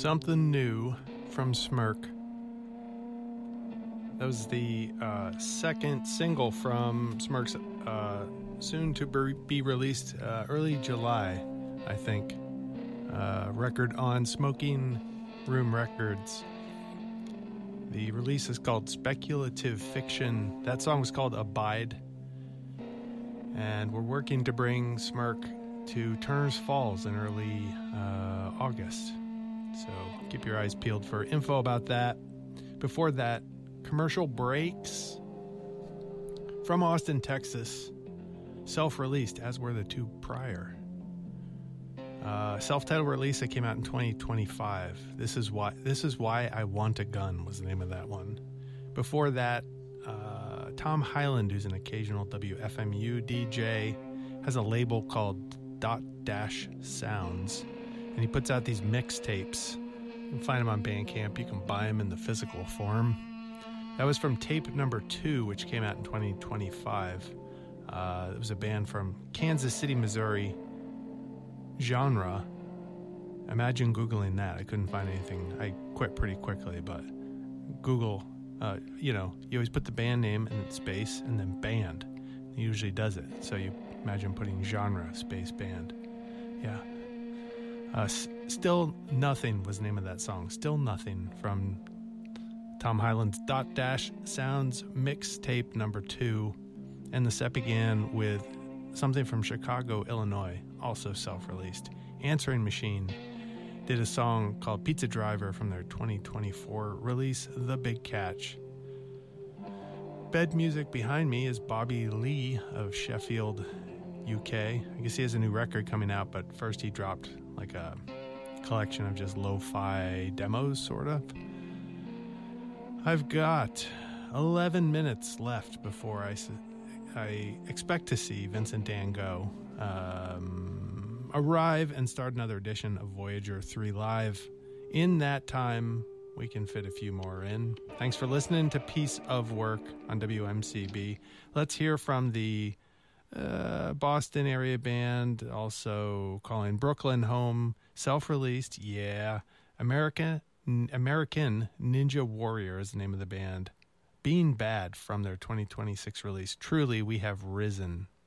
Something New from Smirk. That was the second single from Smirk's soon to be released early July, I think, record on Smoking Room Records. The release is called Speculative Fiction. That song was called Abide. And we're working to bring Smirk to Turner's Falls in early August. So keep your eyes peeled for info about that. Before that, Commercial Breaks from Austin, Texas. Self-released, as were the two prior. Self-titled release that came out in 2025. This is why I Want a Gun was the name of that one. Before that, Tom Hyland, who's an occasional WFMU DJ, has a label called Dot Dash Sounds, and he puts out these mixtapes. You can find them on Bandcamp. You can buy them in the physical form. That was from tape number 2, which came out in 2025. It was a band from Kansas City, Missouri. Genre. Imagine Googling that. I couldn't find anything. I quit pretty quickly, but Google, you always put the band name and space and then band. It usually does it. So you imagine putting genre space band. Yeah. Still Nothing was the name of that song. Still Nothing from Tom Hyland's Dot Dash Sounds mixtape number 2. And the set began with something from Chicago, Illinois, also self-released. Answering Machine did a song called Pizza Driver from their 2024 release, The Big Catch. Bed music behind me is Bobby Lee of Sheffield, UK. I guess he has a new record coming out, but first he dropped like a collection of just lo-fi demos, sort of. I've got 11 minutes left before I expect to see Vincent Dan Go arrive and start another edition of Voyager 3 Live. In that time, we can fit a few more in. Thanks for listening to Piece of Work on WMCB. Let's hear from the Boston area band, also calling Brooklyn home, self-released, American Ninja Warrior is the name of the band. Being Bad from their 2026 release. Truly, we have risen.